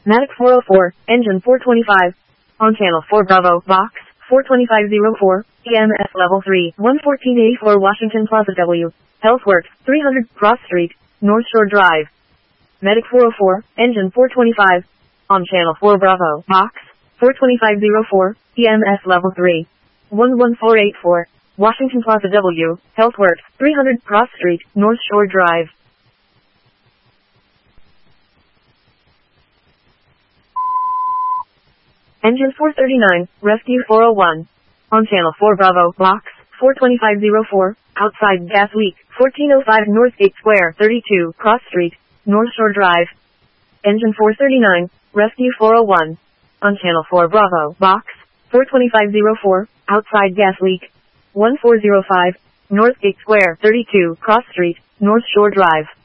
Matic 404, engine 425. On channel 4 Bravo, box 42504, EMS level 3, 11484 Washington Plaza W. Healthworks, 300 Cross Street, North Shore Drive. Medic 404, engine 425. On channel 4 Bravo, box 42504, EMS level 3, 11484, Washington Plaza W. Healthworks, 300 Cross Street, North Shore Drive. Engine 439, Rescue 401. On channel 4 Bravo, box 42504, outside gas leak, 1405 Northgate Square, 32 Cross Street, North Shore Drive. Engine 439, Rescue 401. On channel 4 Bravo, box 42504, outside gas leak, 1405 Northgate Square, 32 Cross Street, North Shore Drive.